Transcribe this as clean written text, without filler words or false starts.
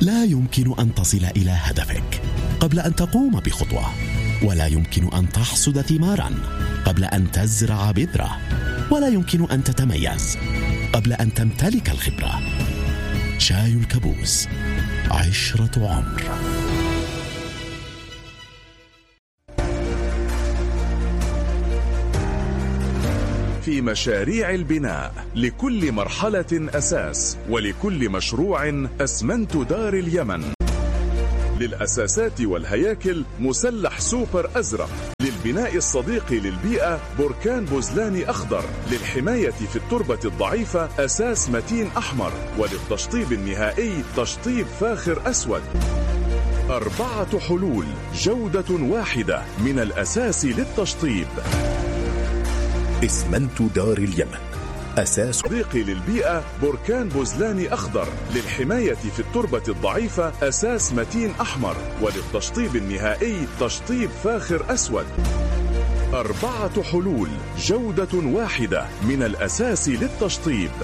لا يمكن أن تصل إلى هدفك قبل أن تقوم بخطوة، ولا يمكن أن تحصد ثمارا قبل أن تزرع بذرة، ولا يمكن أن تتميز قبل أن تمتلك الخبرة. شاي الكابوس، عشرة عمر. في مشاريع البناء لكل مرحلة أساس، ولكل مشروع أسمنت دار اليمن. للأساسات والهياكل مسلح سوبر أزرق، للبناء الصديق للبيئة بركان بوزلاني أخضر، للحماية في التربة الضعيفة أساس متين أحمر، وللتشطيب النهائي تشطيب فاخر أسود. 4 حلول، جودة واحدة من الأساس للتشطيب. اسمنت دار اليمن، أساس صديقي للبيئة بركان بوزلاني أخضر، للحماية في التربة الضعيفة أساس متين أحمر، وللتشطيب النهائي تشطيب فاخر أسود. 4 حلول، جودة واحدة من الأساس للتشطيب.